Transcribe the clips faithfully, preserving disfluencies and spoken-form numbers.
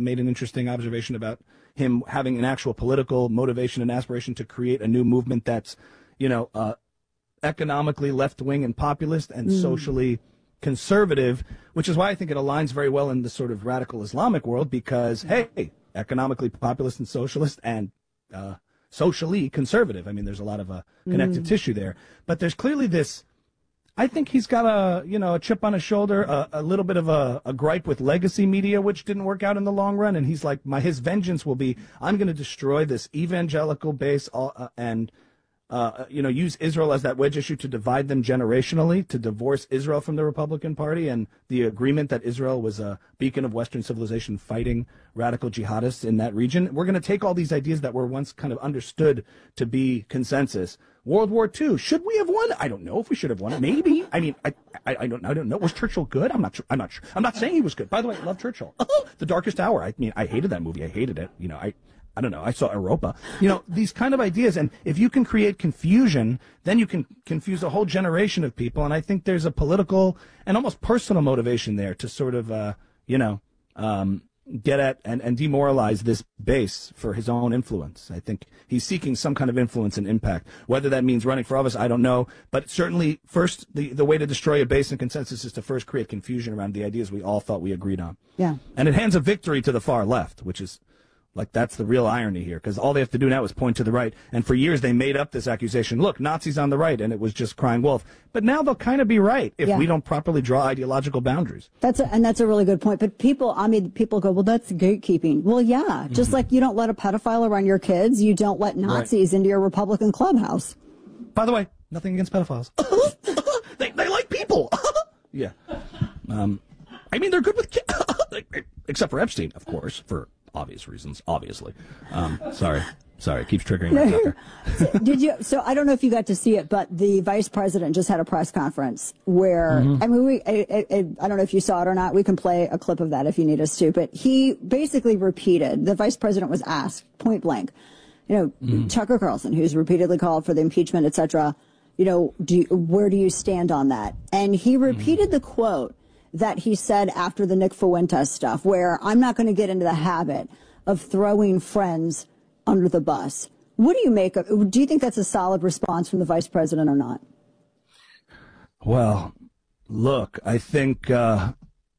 made an interesting observation about him having an actual political motivation and aspiration to create a new movement that's, you know, uh, economically left-wing and populist and mm. socially conservative, which is why I think it aligns very well in the sort of radical Islamic world because, hey, economically populist and socialist and uh, socially conservative. I mean, there's a lot of uh, connective mm. tissue there. But there's clearly this, I think he's got a, you know, a chip on his shoulder, a, a little bit of a, a gripe with legacy media, which didn't work out in the long run. And he's like, my his vengeance will be, I'm going to destroy this evangelical base all, uh, and Uh, you know, use Israel as that wedge issue to divide them generationally, to divorce Israel from the Republican Party and the agreement that Israel was a beacon of Western civilization fighting radical jihadists in that region. We're going to take all these ideas that were once kind of understood to be consensus. World War Two, should we have won? I don't know if we should have won it. Maybe. I mean, I, I, I don't, I don't know. Was Churchill good? I'm not sure. I'm not sure. I'm not saying he was good. By the way, I love Churchill. The Darkest Hour. I mean, I hated that movie. I hated it. You know, I. I don't know. I saw Europa. You know, these kind of ideas. And if you can create confusion, then you can confuse a whole generation of people. And I think there's a political and almost personal motivation there to sort of, uh, you know, um, get at and, and demoralize this base for his own influence. I think he's seeking some kind of influence and impact. Whether that means running for office, I don't know. But certainly, first, the, the way to destroy a base and consensus is to first create confusion around the ideas we all thought we agreed on. Yeah. And it hands a victory to the far left, which is... Like, that's the real irony here, because all they have to do now is point to the right. And for years, they made up this accusation. Look, Nazis on the right, and it was just crying wolf. But now they'll kind of be right if yeah. we don't properly draw ideological boundaries. That's a, and that's a really good point. But people, I mean, people go, well, that's gatekeeping. Well, yeah, just mm-hmm. like you don't let a pedophile around your kids, you don't let Nazis right. into your Republican clubhouse. By the way, nothing against pedophiles. they, they like people. yeah. Um, I mean, they're good with kids. Except for Epstein, of course, for... obvious reasons, obviously. Um, sorry. Sorry, it keeps triggering my sucker. so, did you, so I don't know if you got to see it, but the vice president just had a press conference where, mm-hmm. I mean, we, I, I, I don't know if you saw it or not. We can play a clip of that if you need us to, but he basically repeated, the vice president was asked point blank, you know, mm-hmm. Tucker Carlson, who's repeatedly called for the impeachment, et cetera, you know, do you, where do you stand on that? And he repeated mm-hmm. the quote that he said after the Nick Fuentes stuff, where I'm not going to get into the habit of throwing friends under the bus. What do you make of, do you think that's a solid response from the vice president or not? Well, look, I think uh,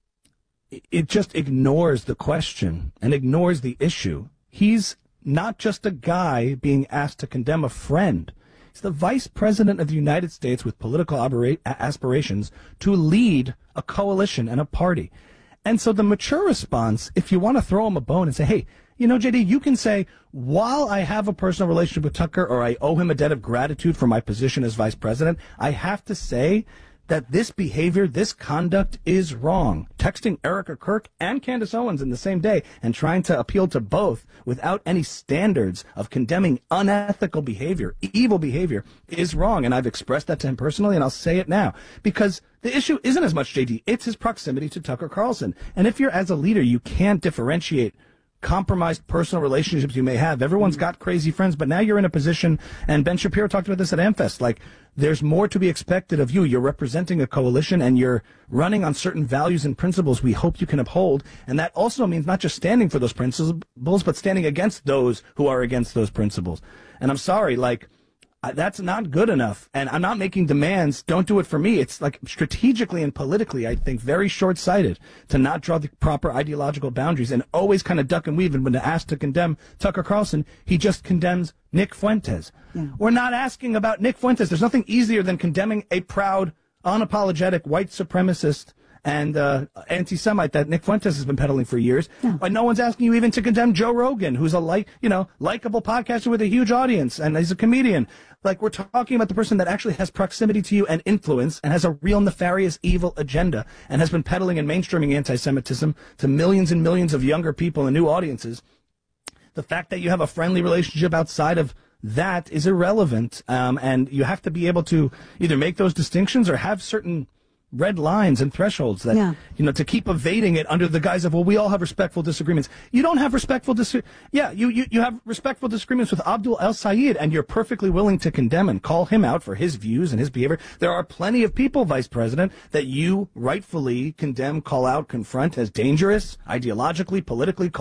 it just ignores the question and ignores the issue. He's not just a guy being asked to condemn a friend. He's the vice president of the United States with political aspirations to lead a coalition and a party. And so the mature response, if you want to throw him a bone and say, hey, you know, J D, you can say, while I have a personal relationship with Tucker or I owe him a debt of gratitude for my position as vice president, I have to say that this behavior, this conduct is wrong. Texting Erica Kirk and Candace Owens in the same day and trying to appeal to both without any standards of condemning unethical behavior, evil behavior, is wrong. And I've expressed that to him personally, and I'll say it now. Because the issue isn't as much J D, it's his proximity to Tucker Carlson. And if you're, as a leader, you can't differentiate compromised personal relationships you may have. Everyone's got crazy friends, but now you're in a position, and Ben Shapiro talked about this at AmFest, like, there's more to be expected of you. You're representing a coalition, and you're running on certain values and principles we hope you can uphold, and that also means not just standing for those principles, but standing against those who are against those principles. And I'm sorry, like, that's not good enough, and I'm not making demands. Don't do it for me. It's like strategically and politically, I think, very short-sighted to not draw the proper ideological boundaries and always kind of duck and weave. And when asked to condemn Tucker Carlson, he just condemns Nick Fuentes. Yeah. We're not asking about Nick Fuentes. There's nothing easier than condemning a proud, unapologetic white supremacist and uh, anti-Semite that Nick Fuentes has been peddling for years. Yeah. And no one's asking you even to condemn Joe Rogan, who's a like, you know, likable podcaster with a huge audience, and he's a comedian. Like, we're talking about the person that actually has proximity to you and influence and has a real nefarious, evil agenda and has been peddling and mainstreaming anti-Semitism to millions and millions of younger people and new audiences. The fact that you have a friendly relationship outside of that is irrelevant, um, and you have to be able to either make those distinctions or have certain red lines and thresholds that, yeah. you know, to keep evading it under the guise of, well, we all have respectful disagreements. You don't have respectful dis- Yeah, you, you, you have respectful disagreements with Abdul El-Sayed, and you're perfectly willing to condemn and call him out for his views and his behavior. There are plenty of people, Vice President, that you rightfully condemn, call out, confront as dangerous, ideologically, politically,